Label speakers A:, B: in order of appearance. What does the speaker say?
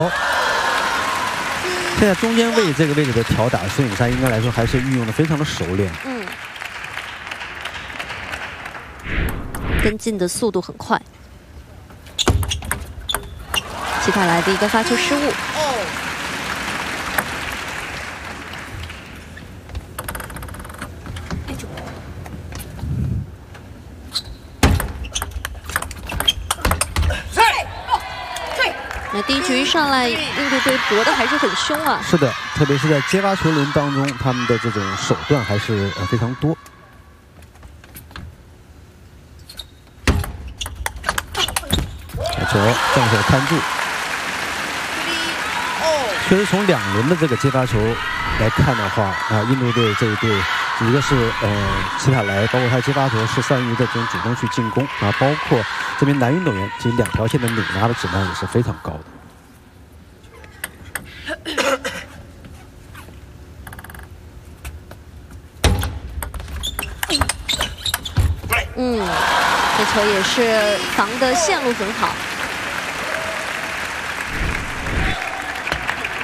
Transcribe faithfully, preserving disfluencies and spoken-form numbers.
A: 现在中间位这个位置的挑打，孙颖珊应该来说还是运用的非常的熟练。
B: 嗯，跟进的速度很快。齐凯莱的一个发球失误。那第一局上来，印度队搏的还是很凶啊。
A: 是的，特别是在接发球轮当中，他们的这种手段还是呃非常多。球正手看住。确实，从两轮的这个接发球来看的话，啊，印度队这一队，一个是呃齐凯莱，包括他接发球是善于的这种主动去进攻啊，包括这名男运动员，其实两条线的拧拉的质量也是非常高的。
B: 嗯，这球也是防的线路很好。